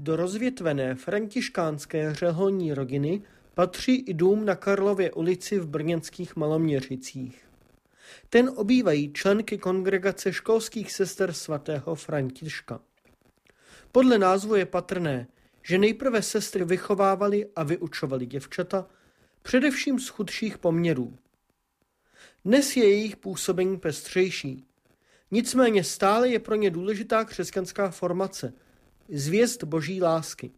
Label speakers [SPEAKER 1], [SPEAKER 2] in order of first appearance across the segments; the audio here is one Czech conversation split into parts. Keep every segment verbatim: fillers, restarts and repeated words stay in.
[SPEAKER 1] Do rozvětvené františkánské řeholní rodiny patří i dům na Karlově ulici v brněnských Maloměřicích. Ten obývají členky kongregace školských sester svatého Františka. Podle názvu je patrné, že nejprve sestry vychovávaly a vyučovaly děvčata, především z chudších poměrů. Dnes je jejich působení pestřejší. Nicméně stále je pro ně důležitá křesťanská formace, zvěst boží lásky.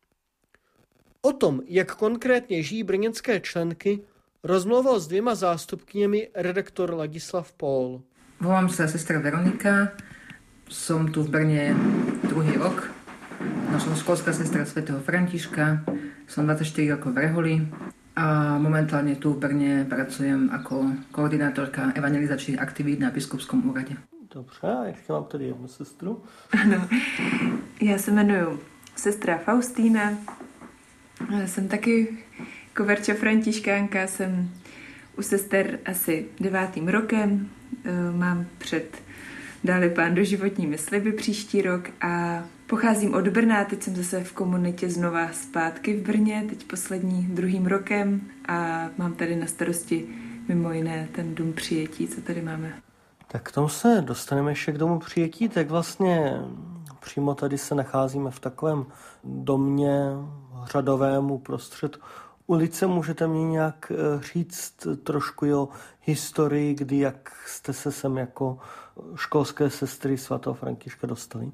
[SPEAKER 1] O tom, jak konkrétně žijí brněnské členky, rozmluvil s dvěma zástupkyněmi redaktor Ladislav Pól.
[SPEAKER 2] Volám sa sestra Veronika, som tu v Brne druhý rok. No, som školská sestra svätého Františka, som dvadsaťštyri rokov v Reholi a momentálne tu v Brně pracujem ako koordinátorka evangelizačných aktivít na biskupskom úrade.
[SPEAKER 1] Dobře, a ještě mám tady jednu sestru.
[SPEAKER 3] Ano, já se jmenuji sestra Faustína, jsem taky koverča františkánka, jsem u sester asi devátým rokem, mám před dali pán doživotními sliby příští rok a pocházím od Brna, teď jsem zase v komunitě znova zpátky v Brně, teď poslední druhým rokem a mám tady na starosti mimo jiné ten dům přijetí, co tady máme.
[SPEAKER 1] Tak k tomu se dostaneme ještě k domu přijetí, tak vlastně přímo tady se nacházíme v takovém domě řadovému prostřed ulice. Můžete mě nějak říct trošku o historii, kdy jak jste se sem jako školské sestry svatého Františka dostali?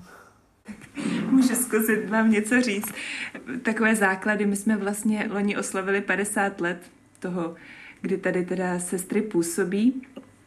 [SPEAKER 3] Můžu zkusit vám něco říct. Takové základy, my jsme vlastně loni oslavili padesát let toho, kdy tady teda sestry působí.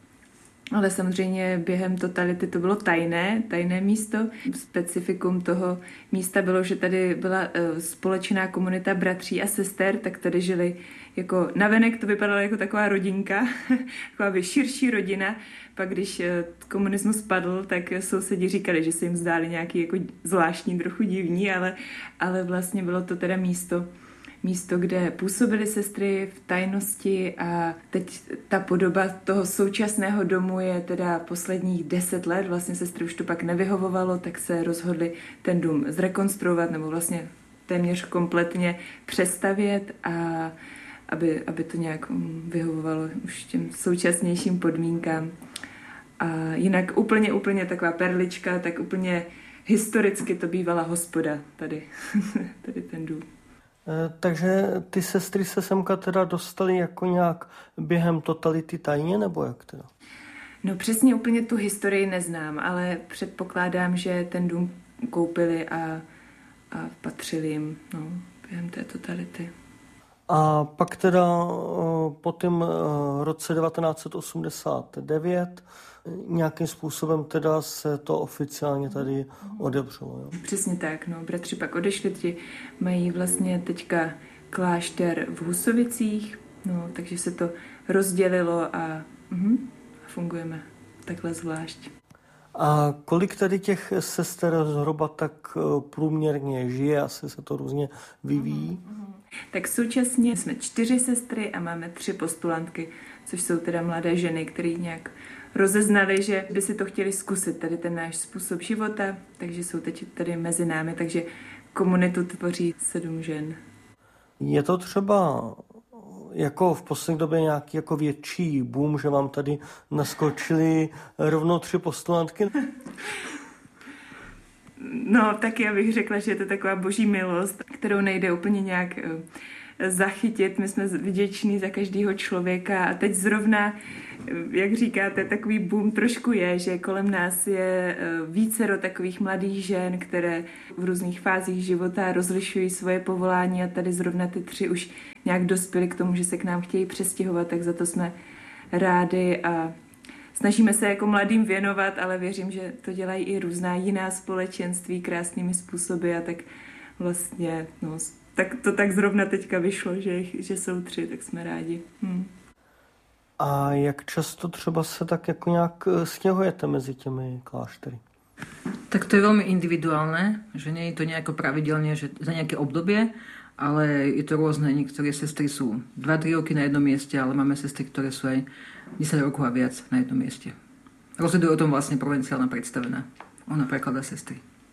[SPEAKER 3] Ale samozřejmě během totality to bylo tajné, tajné místo. Specifikum toho místa bylo, že tady byla společná komunita bratří a sester, tak tady žili jako navenek, to vypadalo jako taková rodinka, taková širší rodina. Pak když komunismus padl, tak sousedi říkali, že se jim zdáli nějaký jako zvláštní, trochu divní, ale, ale vlastně bylo to teda místo, místo, kde působily sestry v tajnosti a teď ta podoba toho současného domu je teda posledních deset let, vlastně sestry už to pak nevyhovovalo, tak se rozhodli ten dům zrekonstruovat nebo vlastně téměř kompletně přestavět a aby, aby to nějak vyhovovalo už těm současnějším podmínkám. A jinak úplně, úplně taková perlička, tak úplně historicky to bývala hospoda tady, tady ten dům.
[SPEAKER 1] Takže ty sestry se semka teda dostaly jako nějak během totality tajně, nebo jak teda?
[SPEAKER 3] No přesně úplně tu historii neznám, ale předpokládám, že ten dům koupili a, a patřili jim no, během té totality.
[SPEAKER 1] A pak teda po tom roce devatenáct set osmdesát devět nějakým způsobem teda se to oficiálně tady odebřelo. Jo?
[SPEAKER 3] Přesně tak, no, bratři pak odešli, ti mají vlastně teďka klášter v Husovicích, no, takže se to rozdělilo a uh, fungujeme takhle zvlášť.
[SPEAKER 1] A kolik tady těch sester zhruba tak průměrně žije, asi se to různě vyvíjí?
[SPEAKER 3] Tak současně jsme čtyři sestry a máme tři postulantky, což jsou teda mladé ženy, které nějak rozeznali, že by si to chtěli zkusit, tady ten náš způsob života, takže jsou teď tady mezi námi, takže komunitu tvoří sedm žen.
[SPEAKER 1] Je to třeba jako v poslední době nějaký jako větší boom, že vám tady naskočili rovnou tři postulantky?
[SPEAKER 3] No, tak já bych řekla, že je to taková boží milost, kterou nejde úplně nějak zachytit. My jsme vděční za každého člověka a teď zrovna, jak říkáte, takový boom trošku je, že kolem nás je vícero takových mladých žen, které v různých fázích života rozlišují svoje povolání a tady zrovna ty tři už nějak dospěly k tomu, že se k nám chtějí přestěhovat, tak za to jsme rádi a snažíme se jako mladým věnovat, ale věřím, že to dělají i různá jiná společenství krásnými způsoby a tak vlastně, no, tak to tak zrovna teďka vyšlo, že, že jsou tři, tak jsme rádi. Hm.
[SPEAKER 1] A jak často třeba se tak jako nějak stěhujete mezi těmi kláštery?
[SPEAKER 2] Tak to je veľmi individuálne, že nie je to nejako pravidelne, že za nejaké obdobie, ale je to rôzne. Niektoré sestry sú dva tri roky na jednom mieste, ale máme sestry, ktoré sú aj desať rokov a viac na jednom mieste. Rozhoduje o tom vlastne provinciálna predstavená. Ona prekladá sestry.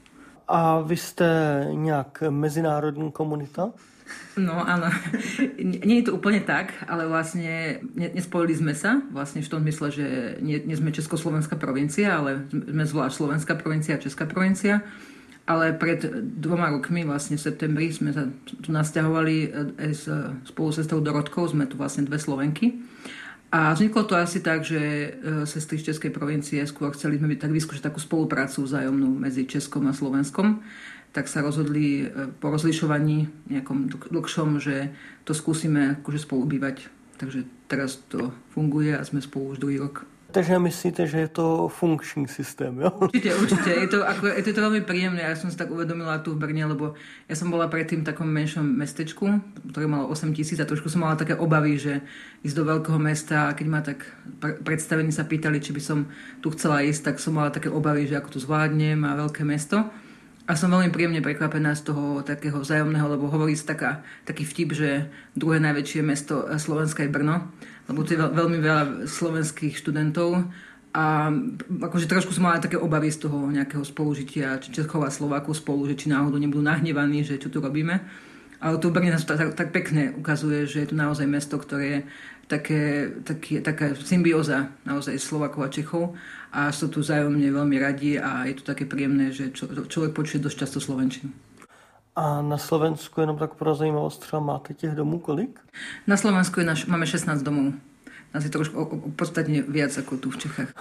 [SPEAKER 1] A vy jste nějak mezinárodní komunita?
[SPEAKER 2] No áno, nie je to úplne tak, ale vlastne nespojili sme sa, vlastne v tom zmysle, že nie, nie sme Československá provincia, ale sme zvlášť Slovenská provincia a Česká provincia. Ale pred dvoma rokmi, vlastne v septembri, sme sa tu nasťahovali aj s spolusestrou Dorotkou, sme tu vlastne dve Slovenky. A vzniklo to asi tak, že sestry z Českej provincie skôr chceli sme tak vyskúšať takú spoluprácu vzájomnú medzi Českom a Slovenskom. Tak sa rozhodli po rozlišovaní nejakom dlhšom, že to skúsime akože spolu bývať. Takže teraz to funguje a sme spolu už druhý rok.
[SPEAKER 1] Takže myslíte, že je to funkčný systém, jo?
[SPEAKER 2] Určite, určite. Je to, ako, je to veľmi príjemné. Ja som si tak uvedomila tu v Brne, lebo ja som bola predtým v takom menšom mestečku, ktoré malo osem tisíc a trošku som mala také obavy, že ísť do veľkého mesta a keď ma tak predstavení sa pýtali, či by som tu chcela ísť, tak som mala také obavy, že ako to zvládnem a veľké mesto. A som veľmi príjemne prekvapená z toho takého vzájomného, lebo hovorí sa taká, taký vtip, že druhé najväčšie mesto Slovenska je Brno, lebo tu je veľmi veľa slovenských študentov a akože trošku som mala také obavy z toho nejakého spolužitia Čechov a Slovákov spolu, že či náhodou nebudú nahnevaní, že čo tu robíme. Ale tu v Brne nás to tak, tak pekne ukazuje, že je tu naozaj mesto, ktoré je také, také, taká symbióza naozaj Slovákov a Čechov a sú tu vzájomne veľmi radi a je to také príjemné, že čo, človek počuje dosť často slovenčinu.
[SPEAKER 1] A na Slovensku, jenom tak pro zajímavost, třeba máte těch domů kolik?
[SPEAKER 2] Na Slovensku je naš, máme šestnásť domov. Nás je trošku podstatně viac ako tu v Čechách.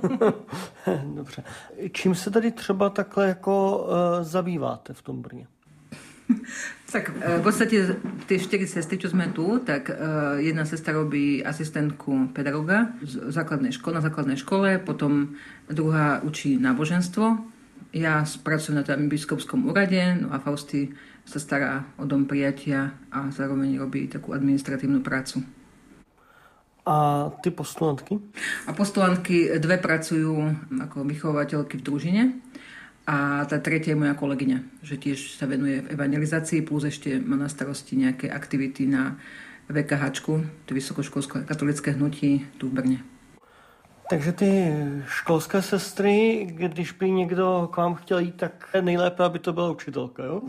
[SPEAKER 1] Dobře. Čím se tady třeba takhle jako uh, zabýváte v tom Brně?
[SPEAKER 2] Tak v podstate tie štyri sestry, čo sme tu, tak uh, jedna sestra robí asistentku pedagoga v základnej škole, na základnej škole, potom druhá učí náboženstvo. Ja pracujem na tom biskupskom úrade, no a Fausty sa stará o dom prijatia a zároveň robí takú administratívnu prácu.
[SPEAKER 1] A ty postulantky?
[SPEAKER 2] A postulantky dve pracujú ako vychovateľky v družine. A tá tretia je moja kolegyňa, že tiež sa venuje v evangelizácii, plus ešte má na starosti nejaké aktivity na vé ká háčku, to vysokoškolské katolické hnutí tu v Brně.
[SPEAKER 1] Takže ty školské sestry, když by někdo k vám chtěl jít, tak nejlépe, aby to byla učitelka, jo?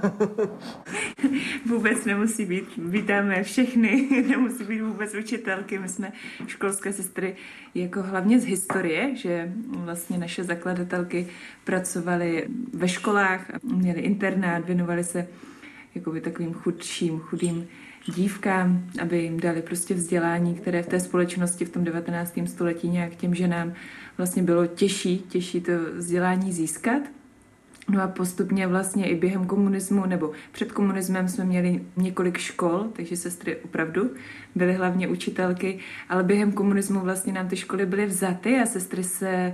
[SPEAKER 3] Vůbec nemusí být. Vítáme všechny, nemusí být vůbec učitelky. My jsme školské sestry jako hlavně z historie, že vlastně naše zakladatelky pracovaly ve školách, měly internát, věnovaly se jakoby takovým chudším, chudým dívkám, aby jim dali prostě vzdělání, které v té společnosti v tom devatenáctém století nějak těm ženám vlastně bylo těžší, těžší to vzdělání získat. No a postupně vlastně i během komunismu nebo před komunismem jsme měli několik škol, takže sestry opravdu byly hlavně učitelky, ale během komunismu vlastně nám ty školy byly vzaty a sestry se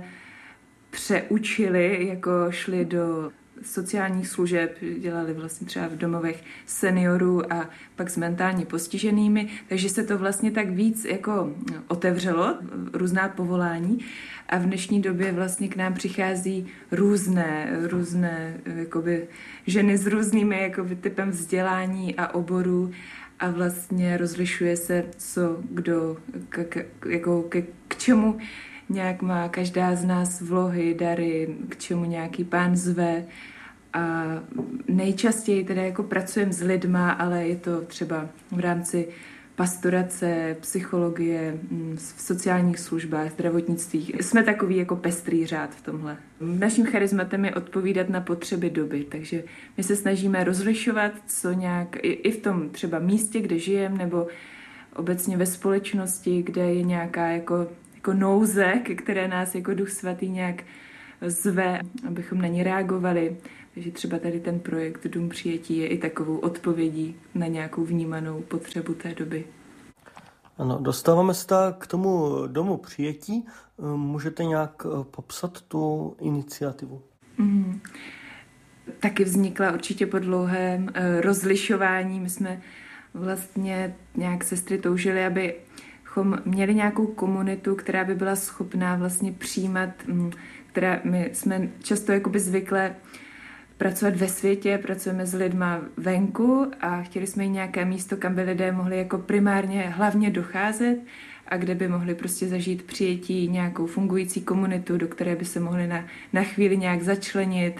[SPEAKER 3] přeučily, jako šly do sociálních služeb, dělali vlastně třeba v domovech seniorů a pak s mentálně postiženými, takže se to vlastně tak víc jako otevřelo, různá povolání a v dnešní době vlastně k nám přichází různé, různé jakoby ženy s různými jakoby typem vzdělání a oborů a vlastně rozlišuje se, co kdo k, k, jako k, k čemu nějak má každá z nás vlohy, dary, k čemu nějaký pán zve. A nejčastěji teda jako pracujeme s lidma, ale je to třeba v rámci pastorace, psychologie, v sociálních službách, zdravotnictví. Jsme takový jako pestrý řád v tomhle. Naším charizmatem je odpovídat na potřeby doby, takže my se snažíme rozlišovat, co nějak i, i v tom třeba místě, kde žijeme, nebo obecně ve společnosti, kde je nějaká jako jako nouze, které nás jako Duch Svatý nějak zve, abychom na ní reagovali. Takže třeba tady ten projekt Dům přijetí je i takovou odpovědí na nějakou vnímanou potřebu té doby.
[SPEAKER 1] Ano, dostáváme se tak k tomu domu přijetí. Můžete nějak popsat tu iniciativu?
[SPEAKER 3] Mm. Taky vznikla určitě po dlouhém rozlišování. My jsme vlastně nějak sestry toužili, aby měli nějakou komunitu, která by byla schopná vlastně přijímat, která my jsme často jakoby zvykle pracovat ve světě, pracujeme s lidma venku a chtěli jsme jít nějaké místo, kam by lidé mohli jako primárně hlavně docházet a kde by mohli prostě zažít přijetí, nějakou fungující komunitu, do které by se mohli na, na chvíli nějak začlenit,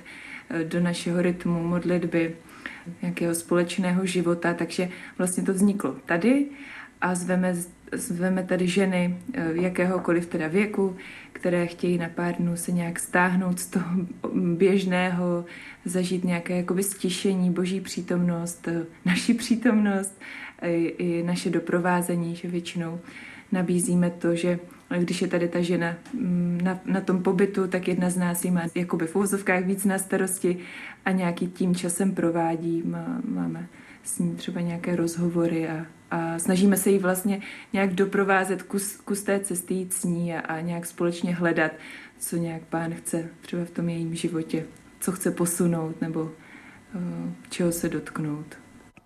[SPEAKER 3] do našeho rytmu, modlitby, nějakého společného života, takže vlastně to vzniklo tady a zveme, zveme tady ženy jakéhokoliv teda věku, které chtějí na pár dnů se nějak stáhnout z toho běžného, zažít nějaké jakoby stišení, boží přítomnost, naši přítomnost i, i naše doprovázení, že většinou nabízíme to, že když je tady ta žena na, na tom pobytu, tak jedna z nás ji má jakoby v uvozovkách víc na starosti a nějaký tím časem provádí. Má, máme s ní třeba nějaké rozhovory a, a snažíme se jí vlastně nějak doprovázet kus, kus té cesty, jít s ní a, a nějak společně hledat, co nějak Pán chce třeba v tom jejím životě, co chce posunout nebo uh, čeho se dotknout.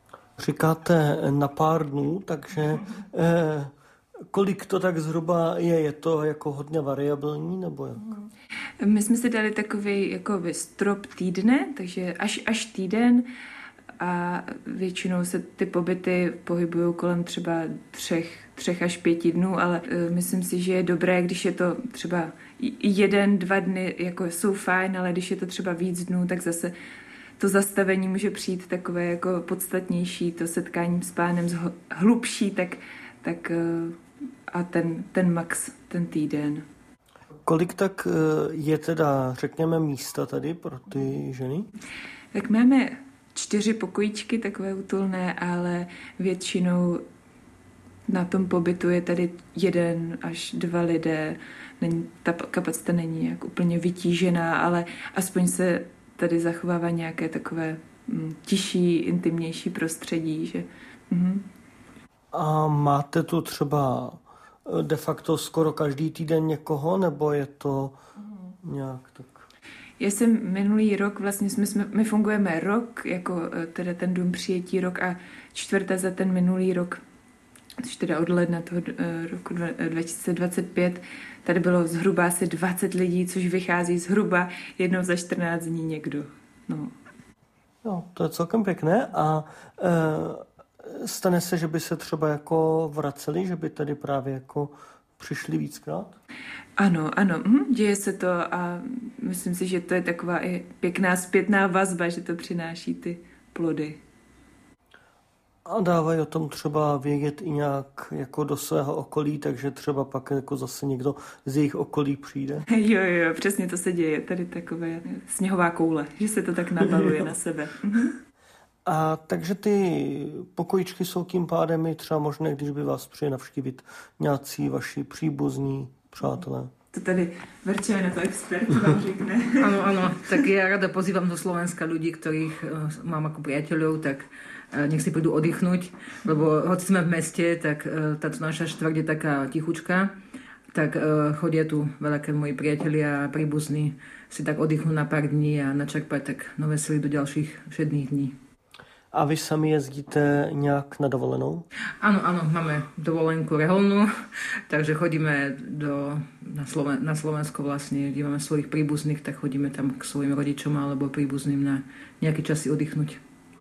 [SPEAKER 1] Říkáte na pár dnů, takže eh, kolik to tak zhruba je? Je to jako hodně variabilní nebo jak?
[SPEAKER 3] My jsme si dali takový jako strop týdne, takže až, až týden a většinou se ty pobyty pohybují kolem třeba třech, třech až pěti dnů, ale uh, myslím si, že je dobré, když je to třeba jeden, dva dny, jako jsou fajn, ale když je to třeba víc dnů, tak zase to zastavení může přijít takové jako podstatnější, to setkáním s Pánem hlubší, tak, tak uh, a ten, ten max, ten týden.
[SPEAKER 1] Kolik tak je teda, řekněme, místa tady pro ty ženy?
[SPEAKER 3] Tak máme čtyři pokojíčky, takové útulné, ale většinou na tom pobytu je tady jeden až dva lidé. Není, ta kapacita není jak úplně vytížená, ale aspoň se tady zachovává nějaké takové mm, tižší, intimnější prostředí. Že, mhm.
[SPEAKER 1] A máte tu třeba de facto skoro každý týden někoho, nebo je to nějak tak?
[SPEAKER 3] Já jsem minulý rok, vlastně jsme, jsme, my fungujeme rok, jako teda ten dům přijetí rok a čtvrté za ten minulý rok, což teda od ledna toho roku dva tisíce dvacet pět, tady bylo zhruba asi dvacet lidí, což vychází zhruba jednou za čtrnáct dní někdo. No.
[SPEAKER 1] No, to je celkem pěkné a e, stane se, že by se třeba jako vraceli, že by tady právě jako přišli víckrát?
[SPEAKER 3] Ano, ano, hm, děje se to a myslím si, že to je taková i pěkná zpětná vazba, že to přináší ty plody.
[SPEAKER 1] A dávají o tom třeba vědět i nějak jako do svého okolí, takže třeba pak jako zase někdo z jejich okolí přijde?
[SPEAKER 3] Jo, jo, přesně to se děje. Tady takové sněhová koule, že se to tak nabaluje na sebe.
[SPEAKER 1] A takže ty pokojičky jsou tím pádem i třeba možné, když by vás přijeli navštívit nějací vaši příbuzní přátelé.
[SPEAKER 3] To tady Verča na to expert vám řekne.
[SPEAKER 2] Áno, áno, tak ja rada pozývam do Slovenska ľudí, ktorých uh, mám ako priateľov, tak uh, nech si prídu oddychnúť, lebo hoci sme v meste, tak uh, táto naša štvrť je taká tichučka, tak uh, chodia tu veľké moji priatelia a príbuzní si tak oddychnúť na pár dní a načerpať tak nové sily do ďalších všedných dní.
[SPEAKER 1] A vy sami jezdíte nějak na dovolenou?
[SPEAKER 2] Áno, áno, máme dovolenku reholnú, takže chodíme do, na, Sloven, na Slovensko vlastne, kde máme svojich príbuzných, tak chodíme tam k svojim rodičom alebo príbuzným na nejaký čas si oddychnúť.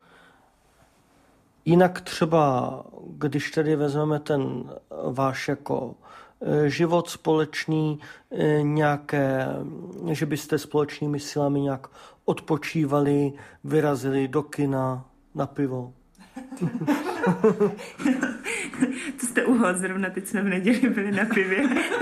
[SPEAKER 1] Jinak třeba, když tedy vezmeme ten váš jako život společný, nějaké, že byste společnými silami nějak odpočívali, vyrazili do kina, na pivo.
[SPEAKER 3] To jste uhod, zrovna teď jsme v neděli byli na pivě.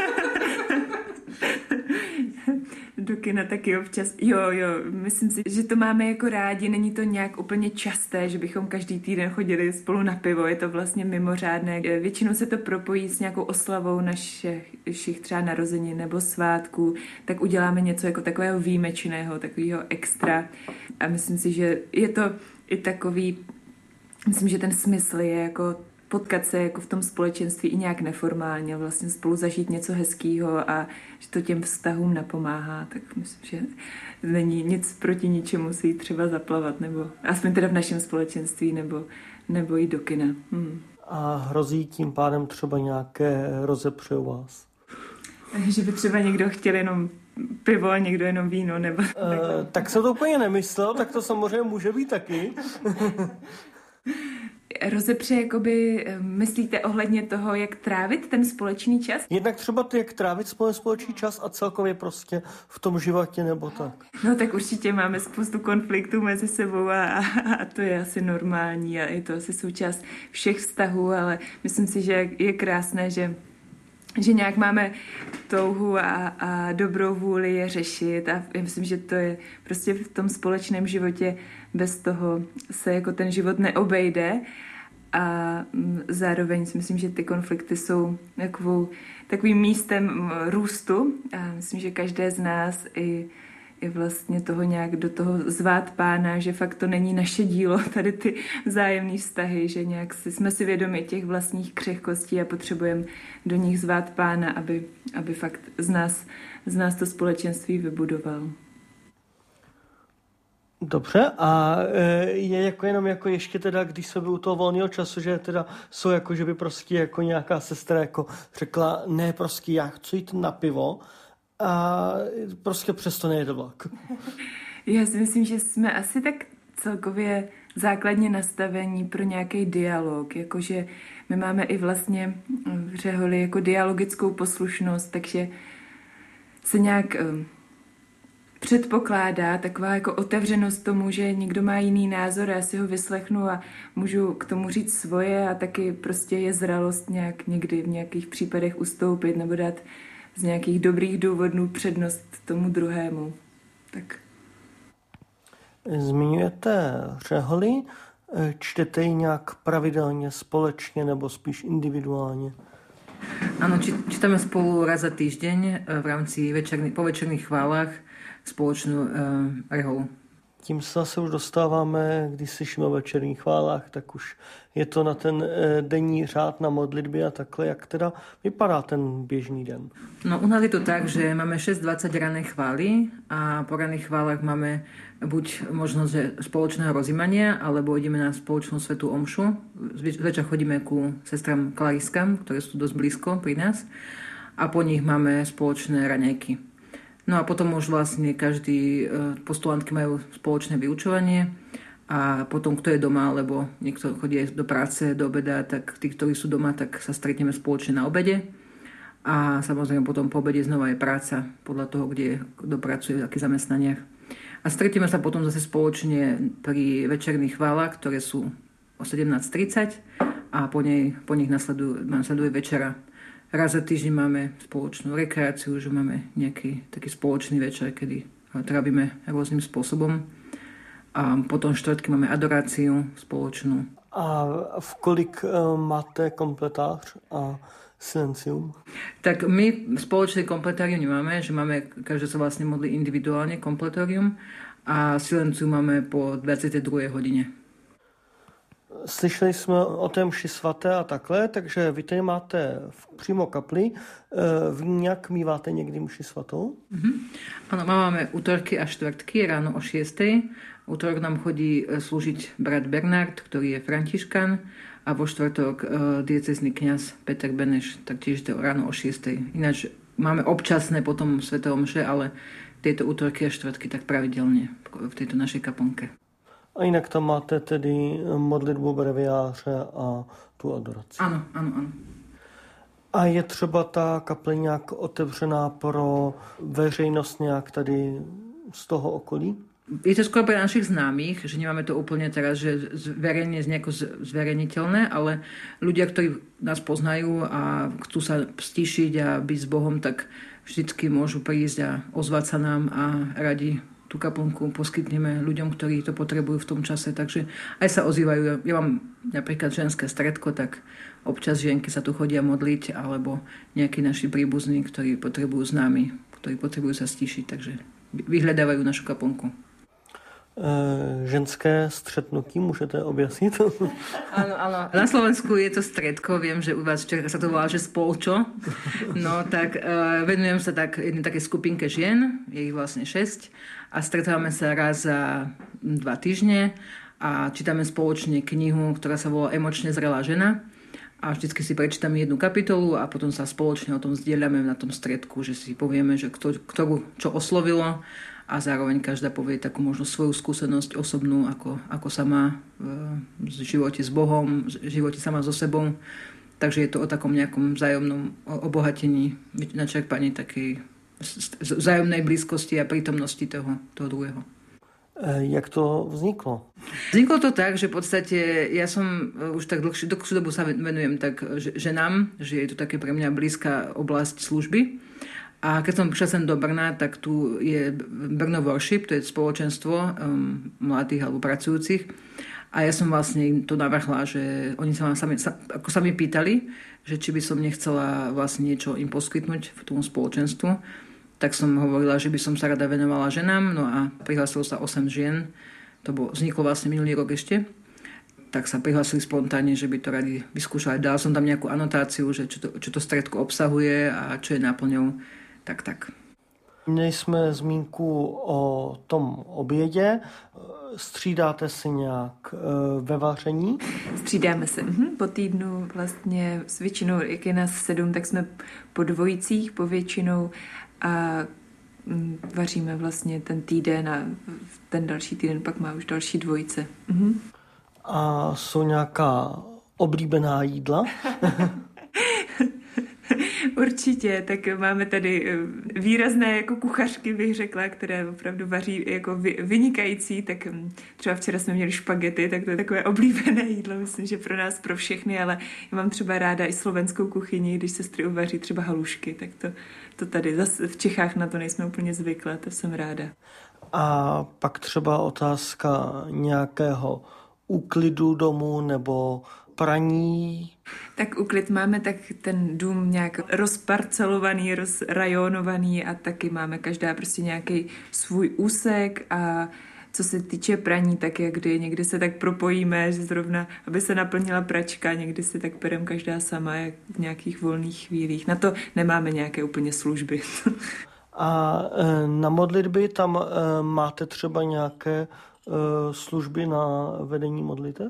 [SPEAKER 3] Do kina taky občas. Jo, jo, myslím si, že to máme jako rádi, není to nějak úplně časté, že bychom každý týden chodili spolu na pivo, je to vlastně mimořádné. Většinou se to propojí s nějakou oslavou našich třeba narozenin nebo svátků, tak uděláme něco jako takového výjimečného, takového extra. A myslím si, že je to i takový, myslím, že ten smysl je jako potkat se jako v tom společenství i nějak neformálně, vlastně spolu zažít něco hezkýho a že to těm vztahům napomáhá, tak myslím, že není nic proti ničemu si jít třeba zaplavat, nebo aspoň teda v našem společenství, nebo, nebo jít do kina. Hmm.
[SPEAKER 1] A hrozí tím pádem třeba nějaké rozepře u vás?
[SPEAKER 3] Že by třeba někdo chtěl jenom pivo a někdo jenom víno, nebo...
[SPEAKER 1] E, tak jsem to úplně nemyslel, tak to samozřejmě může být taky.
[SPEAKER 3] rozepře, jakoby myslíte ohledně toho, jak trávit ten společný čas?
[SPEAKER 1] Jednak třeba ty, jak trávit společný čas a celkově prostě v tom životě nebo tak.
[SPEAKER 3] No tak určitě máme spoustu konfliktů mezi sebou a, a to je asi normální a je to asi součást všech vztahů, ale myslím si, že je krásné, že že nějak máme touhu a, a dobrou vůli je řešit a já myslím, že to je prostě v tom společném životě, bez toho se jako ten život neobejde a zároveň si myslím, že ty konflikty jsou takovou, takovým místem růstu a myslím, že každé z nás i i vlastně toho nějak do toho zvát Pána, že fakt to není naše dílo, tady ty vzájemné vztahy, že nějak si, jsme si vědomi těch vlastních křehkostí a potřebujeme do nich zvát Pána, aby, aby fakt z nás, z nás to společenství vybudoval.
[SPEAKER 1] Dobře, a je jako jenom jako ještě teda, když se by u toho volného času, že teda jsou jako, že by prostě jako nějaká sestra jako řekla, ne prostě já chci jít na pivo, a prostě přesto nejde vlak.
[SPEAKER 3] Já si myslím, že jsme asi tak celkově základně nastavení pro nějaký dialog, jakože my máme i vlastně v Řeholi jako dialogickou poslušnost, takže se nějak um, předpokládá taková jako otevřenost tomu, že někdo má jiný názor, já si ho vyslechnu a můžu k tomu říct svoje a taky prostě je zralost nějak někdy v nějakých případech ustoupit nebo dát z nějakých dobrých důvodů přednost tomu druhému. Tak.
[SPEAKER 1] Zmiňujete Řeholi, čtete ji nějak pravidelně společně nebo spíš individuálně?
[SPEAKER 2] Áno, čítame spolu raz za týždeň v rámci večerný, po večerných chválách spoločnú uh, reholu.
[SPEAKER 1] Tím se zase už dostáváme, když slyšíme o večerních chválách, tak už je to na ten denní řád na modlitby a takhle, jak teda vypadá ten běžný den?
[SPEAKER 2] No u nás je to tak, že máme šesť dvadsať ranné chvály a po ranných chválach máme buď možnosť spoločného rozjímania, alebo ideme na spoločnú svätú omšu. Zvečer chodíme ku sestram Klariskám, ktoré sú dosť blízko pri nás a po nich máme spoločné raňajky. No a potom už vlastne každý postulantky majú spoločné vyučovanie a potom kto je doma, alebo niekto chodí do práce, do obeda, tak tí, ktorí sú doma, tak sa stretneme spoločne na obede a samozrejme potom po obede znova je práca podľa toho, kde kto pracuje, v akých zamestnaniach. A stretneme sa potom zase spoločne pri večerných chválach, ktoré sú o sedemnásť tridsať a po, nej, po nich nasleduje, nasleduje večera. Raz za týždeň máme spoločnú rekreáciu, že máme nejaký taký spoločný večer, kedy trávime rôznym spôsobom. A potom štvrtky máme adoráciu spoločnú.
[SPEAKER 1] A v kolik uh, máte kompletář a silencium?
[SPEAKER 2] Tak my spoločné kompletárium nemáme, že máme, každý sa vlastne modlí individuálne kompletárium a silencium máme po dvadsiatej druhej hodine.
[SPEAKER 1] Slyšeli jsme o té mši svaté a takhle, takže vy tady máte přímo kapli. Vy nějak míváte někdy mši svatou?
[SPEAKER 2] Mm-hmm. Ano, máme útorky a štvrtky ráno o šiestej. Útorok nám chodí slúžiť brat Bernard, ktorý je františkán, a vo štvrtok diecézny kňaz Peter Beneš, taktiež to ráno o šiestej. Ináč máme občasné potom sväté omše, ale tieto útorky a štvrtky tak pravidelne v tejto našej kaplnke.
[SPEAKER 1] A jinak tam máte tedy modlitbu breviáře a tu adoraci.
[SPEAKER 2] Ano, ano, ano.
[SPEAKER 1] A je třeba ta kaple nějak otevřená pro veřejnost nějak tady z toho okolí?
[SPEAKER 2] Je to skôr pre našich známych, že nemáme to úplne teraz, že zverejne nejako zverejniteľné, ale ľudia, ktorí nás poznajú a chcú sa stíšiť a byť s Bohom, tak vždycky môžu prísť a ozvať sa nám a radi tú kaplnku poskytneme ľuďom, ktorí to potrebujú v tom čase. Takže aj sa ozývajú. Ja mám napríklad ženské stredko, tak občas ženky sa tu chodia modliť, alebo nejakí naši príbuzní, ktorí potrebujú s nami, ktorí potrebujú sa stíšiť, takže vyhľadávajú našu kaplnku.
[SPEAKER 1] E, ženské stretnutí môžete objasniť?
[SPEAKER 2] Áno, áno. Na Slovensku je to stredko, viem, že u vás v sa to volá, že spolčo. No tak e, venujem sa tak jednej takej skupinke žien, je ich vlastne šesť a stretávame sa raz za dva týždne a čítame spoločne knihu, ktorá sa volá Emočne zrelá žena a vždycky si prečítame jednu kapitolu a potom sa spoločne o tom zdieľame na tom stredku, že si povieme, že kto, ktorú čo oslovilo a zároveň každá povie takú možno svoju skúsenosť osobnú, ako, ako sama v živote s Bohom, v živote sama so sebou. Takže je to o takom nejakom vzájomnom obohatení, načerpaní takej vzájomnej blízkosti a prítomnosti toho, toho druhého.
[SPEAKER 1] Jak to vzniklo?
[SPEAKER 2] Vzniklo to tak, že v podstate ja som už tak dlhšiu, dlhšiu dobu sa venujem tak ženám, že je to také pre mňa blízka oblasť služby. A keď som prišla sem do Brna, tak tu je Brno Worship, to je spoločenstvo um, mladých alebo pracujúcich. A ja som vlastne to navrhla, že oni sa ma sami, sa, ako sa mi pýtali, že či by som nechcela vlastne niečo im poskytnúť v tom spoločenstvu. Tak som hovorila, že by som sa rada venovala ženám, no a prihlásilo sa osem žien. To bolo, vzniklo vlastne minulý rok ešte. Tak sa prihlásili spontánne, že by to radi vyskúšali. Dala som tam nejakú anotáciu, že čo to, čo to stredko obsahuje a čo je náplňou. Tak, tak.
[SPEAKER 1] Měli jsme zmínku o tom obědě. Střídáte se nějak ve vaření?
[SPEAKER 3] Střídáme se. Po týdnu vlastně s většinou, jak je nás sedm, tak jsme po dvojicích, po většinou a vaříme vlastně ten týden a ten další týden pak má už další dvojice.
[SPEAKER 1] A jsou nějaká oblíbená jídla?
[SPEAKER 3] Určitě, tak máme tady výrazné jako kuchařky, bych řekla, které opravdu vaří jako vynikající, tak třeba včera jsme měli špagety, tak to je takové oblíbené jídlo, myslím, že pro nás, pro všechny, ale já mám třeba ráda i slovenskou kuchyni, když sestry uvaří třeba halušky, tak to, to tady zase v Čechách na to nejsme úplně zvyklé, to jsem ráda.
[SPEAKER 1] A pak třeba otázka nějakého úklidu domu nebo praní?
[SPEAKER 3] Tak úklid máme, tak ten dům nějak rozparcelovaný, rozrajonovaný a taky máme každá prostě nějaký svůj úsek a co se týče praní, tak jak kdy někdy se tak propojíme, že zrovna, aby se naplnila pračka, někdy si tak perem každá sama jak v nějakých volných chvílích. Na to nemáme nějaké úplně služby.
[SPEAKER 1] A na modlitby tam máte třeba nějaké služby na vedení modliteb?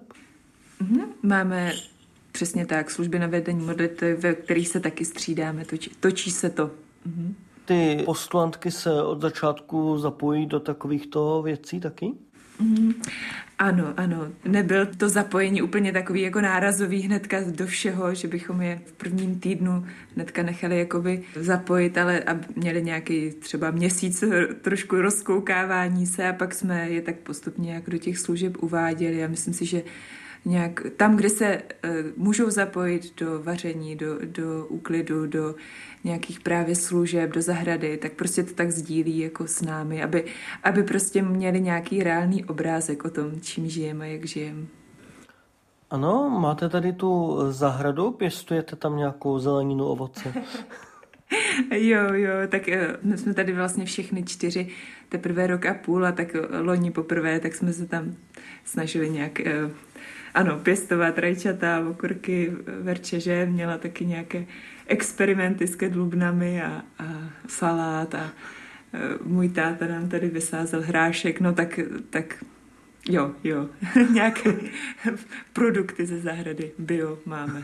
[SPEAKER 3] Máme přesně tak, služby na vedení modliteb, ve kterých se taky střídáme, točí, točí se to. Mhm.
[SPEAKER 1] Ty postulantky se od začátku zapojí do takovýchto věcí taky?
[SPEAKER 3] Mhm. Ano, ano. Nebyl to zapojení úplně takový jako nárazový hnedka do všeho, že bychom je v prvním týdnu hnedka nechali jakoby zapojit, ale a měli nějaký třeba měsíc trošku rozkoukávání se a pak jsme je tak postupně jak do těch služeb uváděli a myslím si, že nějak tam, kde se uh, můžou zapojit do vaření, do, do úklidu, do nějakých právě služeb, do zahrady, tak prostě to tak sdílí jako s námi, aby, aby prostě měli nějaký reálný obrázek o tom, čím žijeme, jak žijeme.
[SPEAKER 1] Ano, máte tady tu zahradu, pěstujete tam nějakou zeleninu, ovoce?
[SPEAKER 3] Jo, jo, tak my jsme tady vlastně všechny čtyři teprve rok a půl a tak loni poprvé, tak jsme se tam snažili nějak... Uh, Ano, pěstovat rajčata, okurky, verčeže, měla taky nějaké experimenty s kedlubnami a, a salát a můj táta nám tady vysázel hrášek, no tak, tak jo, jo, nějaké produkty ze zahrady, bio máme.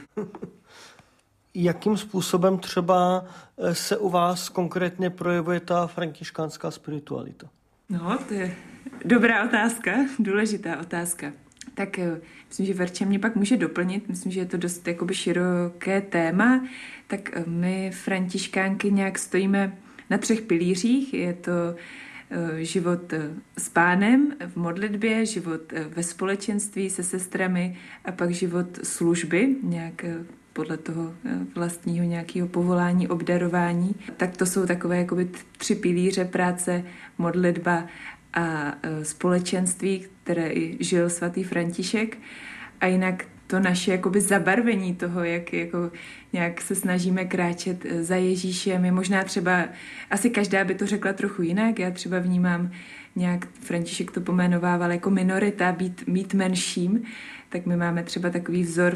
[SPEAKER 1] Jakým způsobem třeba se u vás konkrétně projevuje ta františkánská spiritualita?
[SPEAKER 3] No, to je dobrá otázka, důležitá otázka. Tak myslím, že Verča mě pak může doplnit, myslím, že je to dost jakoby široké téma, tak my františkánky nějak stojíme na třech pilířích, je to život s Pánem v modlitbě, život ve společenství se sestrami a pak život služby, nějak podle toho vlastního nějakého povolání, obdarování. Tak to jsou takové jakoby tři pilíře práce, modlitba a společenství, které i žil svatý František. A jinak to naše jakoby zabarvení toho, jak jako nějak se snažíme kráčet za Ježíšem, je možná třeba, asi každá by to řekla trochu jinak, já třeba vnímám nějak, František to pomenovával jako minorita, být, být menším, tak my máme třeba takový vzor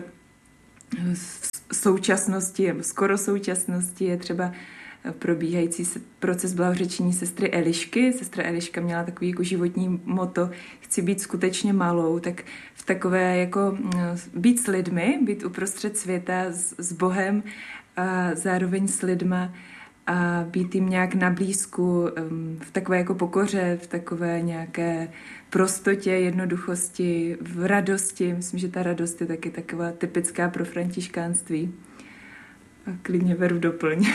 [SPEAKER 3] současnosti, skoro současnosti je třeba probíhající proces blahořečení sestry Elišky. Sestra Eliška měla takový jako životní motto, chci být skutečně malou, tak v takové jako být s lidmi, být uprostřed světa s, s Bohem a zároveň s lidma a být jim nějak na blízku, v takové jako pokoře, v takové nějaké prostotě, jednoduchosti, v radosti. Myslím, že ta radost je taky taková typická pro františkánství. A klidně veru doplň.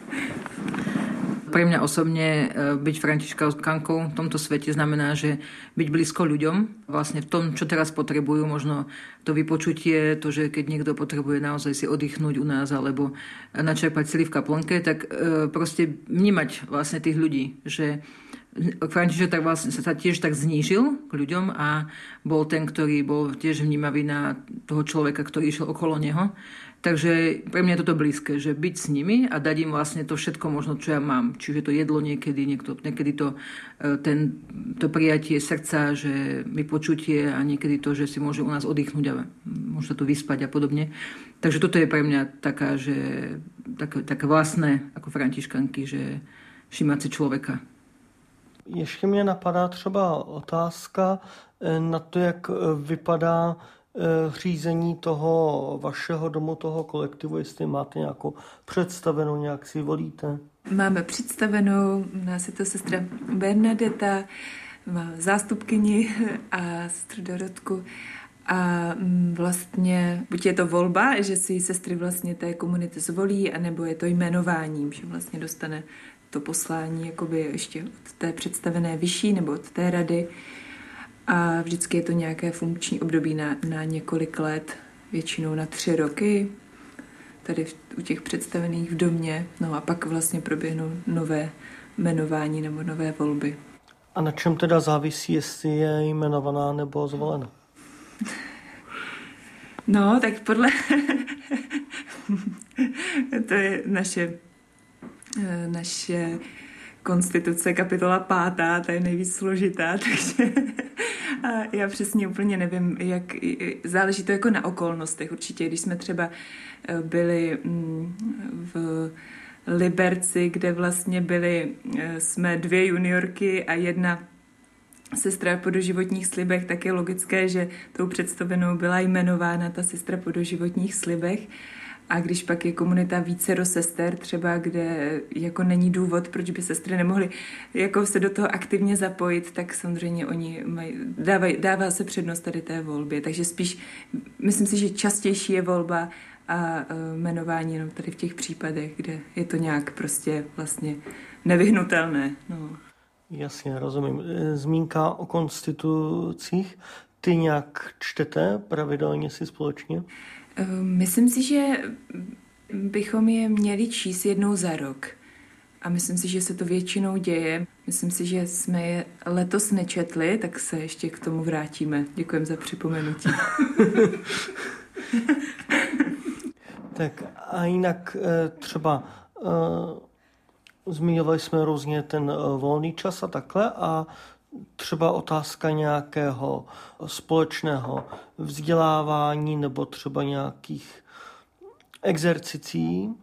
[SPEAKER 2] Pre mňa osobne byť františkánkou v tomto svete znamená, že byť blízko ľuďom, vlastne v tom, čo teraz potrebujú, možno to vypočutie, to, že keď niekto potrebuje naozaj si oddychnúť u nás alebo načerpať sily v kaplnke, tak proste vnímať vlastne tých ľudí, že František tak vlastne sa tiež tak znížil k ľuďom a bol ten, ktorý bol tiež vnímavý na toho človeka, ktorý išiel okolo neho. Takže pre mňa je toto blízke, že byť s nimi a dať im vlastne to všetko možno, čo ja mám. Čiže to jedlo niekedy, niekto, niekedy to, ten, to prijatie srdca, že vypočutie a niekedy to, že si môže u nás oddychnúť a môže sa tu vyspať a podobne. Takže toto je pre mňa taká, že, také, také vlastné ako františkanky, že všímať si človeka.
[SPEAKER 1] Ještě mě napadá třeba otázka na to, jak vypadá řízení toho vašeho domu, toho kolektivu, jestli máte nějakou představenou, nějak si volíte?
[SPEAKER 3] Máme představenou, nás je to sestra Bernadeta, má zástupkyni a sestru Dorotku. A vlastně buď je to volba, že si sestry vlastně té komunity zvolí, anebo je to jmenováním, že vlastně dostane to poslání jakoby ještě od té představené vyšší nebo od té rady. A vždycky je to nějaké funkční období na, na několik let, většinou na tři roky, tady v, u těch představených v domě. No a pak vlastně proběhnou nové jmenování nebo nové volby.
[SPEAKER 1] A na čem teda závisí, jestli je jmenovaná nebo zvolena?
[SPEAKER 3] No, tak podle... to je naše... naše konstituce, kapitola pátá, ta je nejvíc složitá, takže a já přesně úplně nevím, jak, záleží to jako na okolnostech. Určitě, když jsme třeba byli v Liberci, kde vlastně byli, jsme dvě juniorky a jedna sestra po doživotních slibech, tak je logické, že tou představenou byla jmenována ta sestra po doživotních slibech. A když pak je komunita vícero sester, třeba kde jako není důvod, proč by sestry nemohly jako se do toho aktivně zapojit, tak samozřejmě oni mají, dávaj, dává se přednost tady té volbě. Takže spíš, myslím si, že častější je volba a jmenování jenom tady v těch případech, kde je to nějak prostě vlastně nevyhnutelné. No.
[SPEAKER 1] Jasně, rozumím. Zmínka o konstitucích. Ty nějak čtete pravidelně si společně?
[SPEAKER 3] Myslím si, že bychom je měli číst jednou za rok. A myslím si, že se to většinou děje. Myslím si, že jsme je letos nečetli, tak se ještě k tomu vrátíme. Děkujeme za připomenutí.
[SPEAKER 1] Tak a jinak třeba zmiňovali jsme různě ten volný čas a takhle a třeba otázka nějakého společného vzdělávání nebo třeba nějakých exercicí?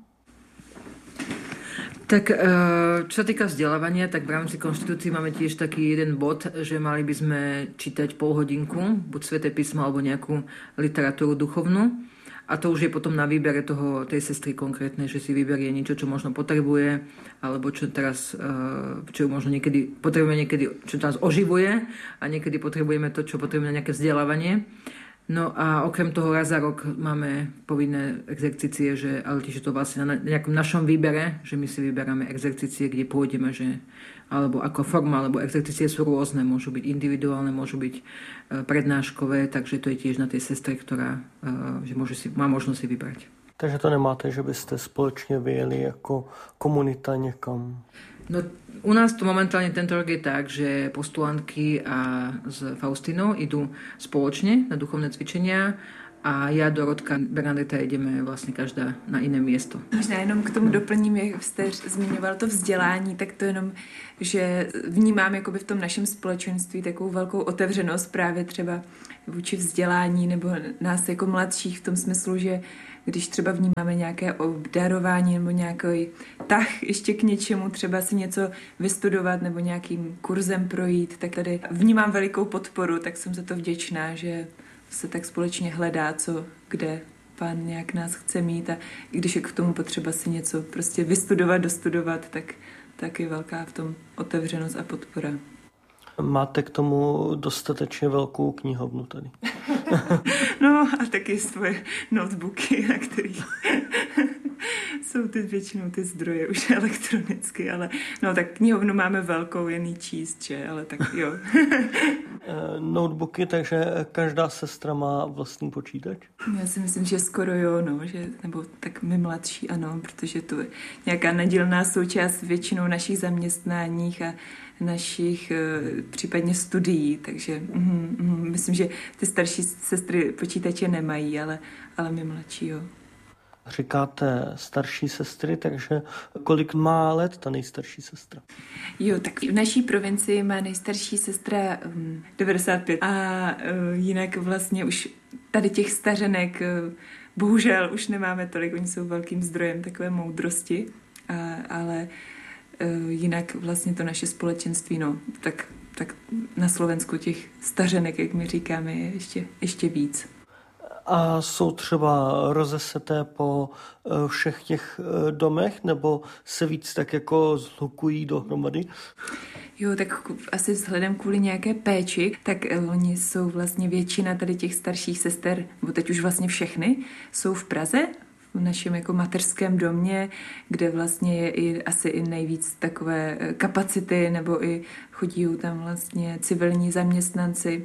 [SPEAKER 2] Tak čo sa týka vzdelávania, tak v rámci konštitúcií máme tiež taký jeden bod, že mali by sme čítať pol hodinku, buď Sväté písmo alebo nejakú literatúru duchovnú. A to už je potom na výbere toho, tej sestry konkrétnej, že si vyberie niečo, čo možno potrebuje, alebo čo teraz, čo možno niekedy potrebujeme, niekedy, čo nás oživuje a niekedy potrebujeme to, čo potrebujeme na nejaké vzdelávanie. No a okrem toho raz za rok máme povinné exercície, že, ale tiež je to vlastne na nejakom našom výbere, že my si vyberáme exercície, kde pôjdeme, že, alebo ako forma, alebo exercície sú rôzne, môžu byť individuálne, môžu byť prednáškové, takže to je tiež na tej sestre, ktorá že môže si, má možnosť si vybrať.
[SPEAKER 1] Takže to nemáte, že byste společně vyjeli jako komunita někam?
[SPEAKER 2] No, u nás to momentálne tento rok je tak, že postulantky a s Faustinou idú spoločne na duchovné cvičenia a já, Dorotka, Bernadeta ideme vlastně každá na jiné město.
[SPEAKER 3] Možná jenom k tomu doplním, jak jste zmiňoval to vzdělání, tak to jenom, že vnímám jakoby v tom našem společenství takovou velkou otevřenost právě třeba vůči vzdělání nebo nás jako mladších v tom smyslu, že když třeba vnímáme nějaké obdarování nebo nějaký tah ještě k něčemu, třeba si něco vystudovat nebo nějakým kurzem projít, tak tady vnímám velikou podporu, tak jsem za to vděčná, že se tak společně hledá, co kde pán nějak nás chce mít a když je k tomu potřeba si něco prostě vystudovat, dostudovat, tak, tak je velká v tom otevřenost a podpora.
[SPEAKER 1] Máte k tomu dostatečně velkou knihovnu tady.
[SPEAKER 3] No a taky svoje notebooky, na kterých jsou ty většinou ty zdroje už elektronicky, ale no tak knihovnu máme velkou, jen jí číst, že? Ale tak jo.
[SPEAKER 1] Notebooky, takže každá sestra má vlastní počítač?
[SPEAKER 3] Já si myslím, že skoro jo, no, že, nebo tak my mladší, ano, protože to je nějaká nedílná součást většinou našich zaměstnáních a našich případně studií, takže mm, mm, myslím, že ty starší sestry počítače nemají, ale, ale my mladší, jo.
[SPEAKER 1] Říkáte starší sestry, takže kolik má let ta nejstarší sestra?
[SPEAKER 3] Jo, tak v naší provincii má nejstarší sestra um, devadesát pět a uh, jinak vlastně už tady těch stařenek uh, bohužel už nemáme tolik, oni jsou velkým zdrojem takové moudrosti, a, ale uh, jinak vlastně to naše společenství, no, tak, tak na Slovensku těch stařenek, jak my říkáme, je ještě, ještě víc.
[SPEAKER 1] A jsou třeba rozeseté po všech těch domech, nebo se víc tak jako zhlukují dohromady?
[SPEAKER 3] Jo, tak asi vzhledem kvůli nějaké péči, tak oni jsou vlastně většina tady těch starších sester, nebo teď už vlastně všechny, jsou v Praze, v našem jako mateřském domě, kde vlastně je i asi i nejvíc takové kapacity, nebo i chodí tam vlastně civilní zaměstnanci.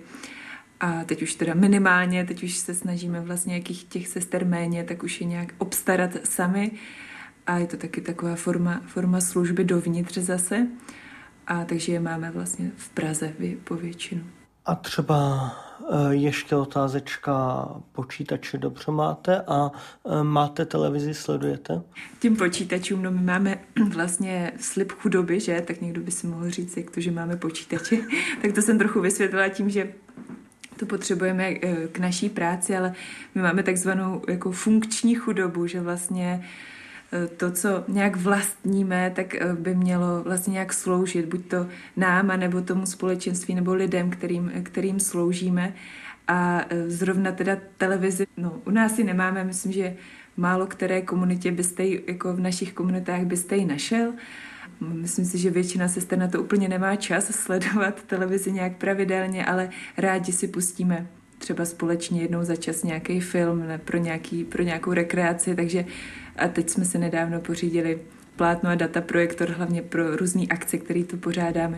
[SPEAKER 3] A teď už teda minimálně, teď už se snažíme vlastně jakých těch sester méně, tak už je nějak obstarat sami. A je to taky taková forma, forma služby dovnitř zase. A takže je máme vlastně v Praze po většinu.
[SPEAKER 1] A třeba ještě otázečka, počítače dobře máte a máte televizi, sledujete?
[SPEAKER 3] Tím počítačům, no my máme vlastně slib chudoby, že? Tak někdo by si mohl říct, jak to, že máme počítače. Tak to jsem trochu vysvětlila tím, že to potřebujeme k naší práci, ale my máme takzvanou jako funkční chudobu, že vlastně to, co nějak vlastníme, tak by mělo vlastně nějak sloužit, buď to nám, nebo tomu společenství, nebo lidem, kterým, kterým sloužíme. A zrovna teda televizi, no u nás ji nemáme, myslím, že málo které komunitě byste ji, jako v našich komunitách byste ji našel. Myslím si, že většina sester na to úplně nemá čas sledovat televizi nějak pravidelně, ale rádi si pustíme třeba společně jednou za čas nějaký film pro, nějaký, pro nějakou rekreaci, takže a teď jsme si nedávno pořídili plátno a data projektor, hlavně pro různý akce, které tu pořádáme.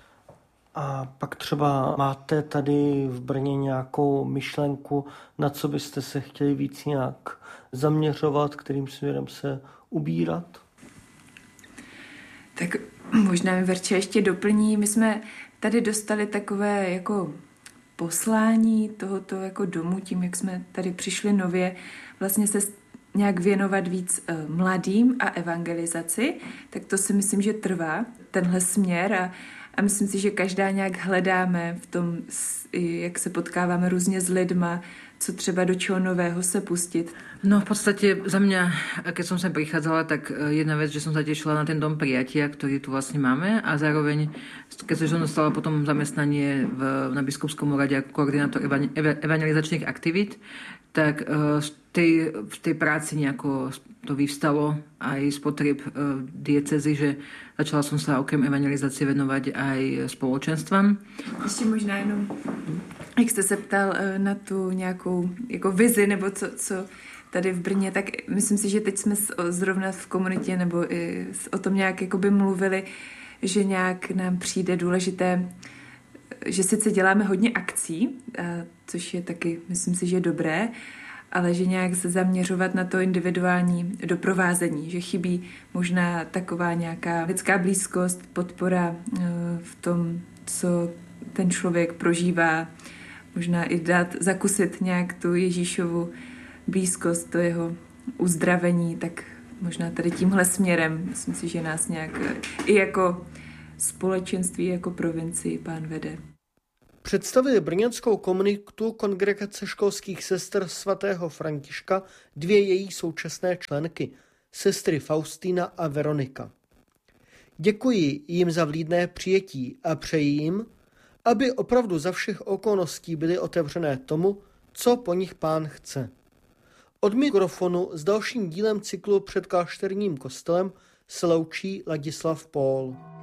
[SPEAKER 1] A pak třeba máte tady v Brně nějakou myšlenku, na co byste se chtěli víc nějak zaměřovat, kterým směrem se ubírat?
[SPEAKER 3] Tak možná mi Verče ještě doplní. My jsme tady dostali takové jako poslání tohoto jako domu, tím, jak jsme tady přišli nově, vlastně se nějak věnovat víc mladým a evangelizaci, tak to si myslím, že trvá, tenhle směr a, a myslím si, že každá nějak hledáme v tom, jak se potkáváme různě s lidma, co třeba do čoho nového se pustit.
[SPEAKER 2] No v podstate za mňa, keď som sem prichádzala, tak jedna vec, že som sa tešila na ten dom prijatia, ktorý tu vlastne máme a zároveň, keď som dostala potom zamestnanie v, na biskupskom úrade ako koordinátor evangelizačných aktivít, tak v tej, v tej práci nejako to vyvstalo aj z potrieb diecezy, že začala som sa okrem evangelizácie venovať aj spoločenstvám.
[SPEAKER 3] Ještě možná jenom, jak jste se ptal na tu nějakou jako vizi nebo co, co tady v Brně, tak myslím si, že teď jsme zrovna v komunitě nebo i o tom nějak jakoby mluvili, že nějak nám přijde důležité, že sice děláme hodně akcí, což je taky, myslím si, že dobré, ale že nějak se zaměřovat na to individuální doprovázení, že chybí možná taková nějaká lidská blízkost, podpora v tom, co ten člověk prožívá, možná i dát, zakusit nějak tu Ježíšovu blízkost, to jeho uzdravení, tak možná tady tímhle směrem, myslím si, že nás nějak i jako společenství, jako provincii Pán vede.
[SPEAKER 1] Představili brněnskou komunitu Kongregace školských sester svatého Františka dvě její současné členky, sestry Faustína a Veronika. Děkuji jim za vlídné přijetí a přeji jim, aby opravdu za všech okolností byly otevřené tomu, co po nich Pán chce. Od mikrofonu s dalším dílem cyklu Před klášterním kostelem se loučí Ladislav Pól.